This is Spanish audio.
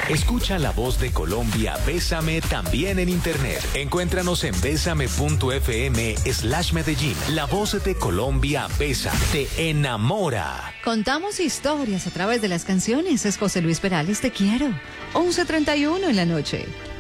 Escucha la voz de Colombia, Bésame, también en internet. Encuéntranos en besame.fm/Medellín. La voz de Colombia, Bésame, te enamora. Contamos historias a través de las canciones. Es José Luis Perales, Te quiero. 11:31 en la noche.